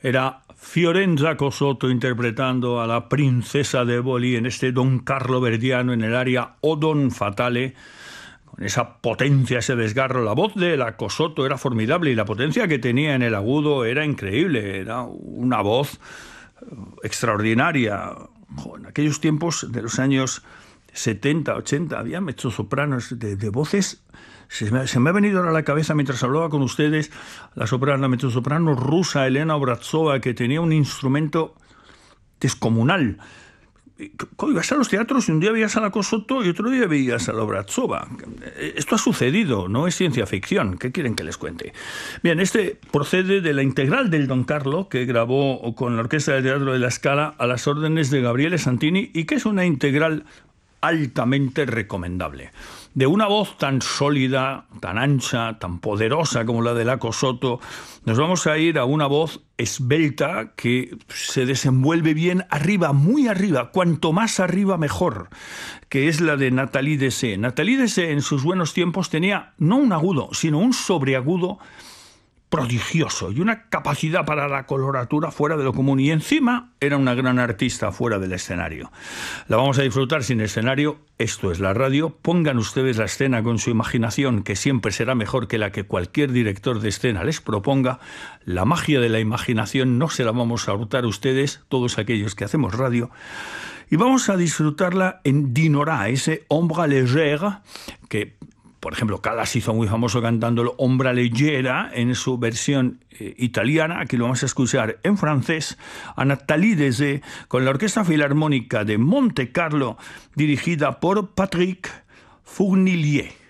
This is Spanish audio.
Era Fiorenza Cosotto interpretando a la princesa de Éboli en este Don Carlo Verdiano en el aria O Don Fatale, con esa potencia, ese desgarro. La voz de la Cosotto era formidable y la potencia que tenía en el agudo era increíble, era una voz extraordinaria. En aquellos tiempos de los años 70, 80, había mezzosopranos de voces. Se me ha venido ahora a la cabeza mientras hablaba con ustedes la mezzosoprano rusa Elena Obrazova, que tenía un instrumento descomunal. Ibas a los teatros y un día veías a la Cosotto y otro día veías a la Obrazova. Esto ha sucedido, no es ciencia ficción. ¿Qué quieren que les cuente? Bien, este procede de la integral del Don Carlo, que grabó con la Orquesta de Teatro de la Scala a las órdenes de Gabriele Santini, y que es una integral altamente recomendable. De una voz tan sólida, tan ancha, tan poderosa como la de la Cosotto, nos vamos a ir a una voz esbelta que se desenvuelve bien arriba, muy arriba, cuanto más arriba mejor, que es la de Nathalie Dessay. Nathalie Dessay en sus buenos tiempos tenía no un agudo, sino un sobreagudo prodigioso y una capacidad para la coloratura fuera de lo común, y encima era una gran artista fuera del escenario. La vamos a disfrutar sin escenario. Esto es la radio. Pongan ustedes la escena con su imaginación, que siempre será mejor que la que cualquier director de escena les proponga. La magia de la imaginación no se la vamos a hurtar a ustedes, todos aquellos que hacemos radio, y vamos a disfrutarla en Dinorah, ese Ombra légère que, por ejemplo, Callas hizo muy famoso cantándolo Ombra leggera en su versión italiana. Aquí lo vamos a escuchar en francés, a Nathalie Dessay con la Orquesta Filarmónica de Monte Carlo, dirigida por Patrick Fournillier.